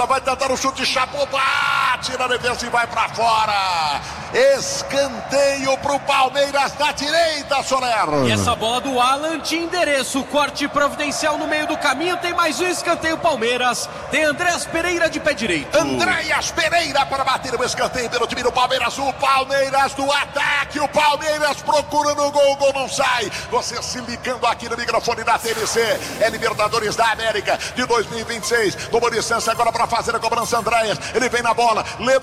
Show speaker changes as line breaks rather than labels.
Vai tentar o chute, chapou, bate na defesa e vai pra fora. Escanteio pro Palmeiras na direita, Soler.
E essa bola do Alan de endereço, corte providencial no meio do caminho, tem mais um escanteio Palmeiras, tem Andréas Pereira de pé direito.
Andréas Pereira para bater o escanteio pelo time do Palmeiras, o Palmeiras do ataque, o Palmeiras procurando o gol não sai. Você se ligando aqui no microfone da TNC, é Libertadores da América de 2026, tomou distância agora para fazer a cobrança, Andréas, ele vem na bola, leva